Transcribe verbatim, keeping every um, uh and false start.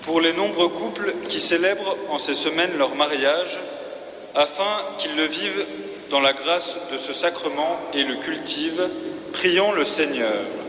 Pour les nombreux couples qui célèbrent en ces semaines leur mariage, afin qu'ils le vivent dans la grâce de ce sacrement et le cultivent, prions le Seigneur.